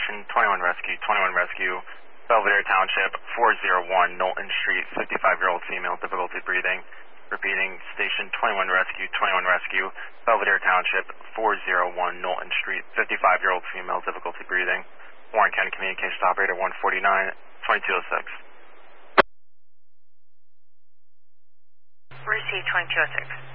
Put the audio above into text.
Station 21 Rescue, 21 Rescue, Belvedere Township, 401 Knowlton Street, 55-year-old female, difficulty breathing. Repeating, Station 21 Rescue, 21 Rescue, Belvedere Township, 401 Knowlton Street, 55-year-old female, difficulty breathing. Warren County Communications Operator 149, 2206. Receive 2206.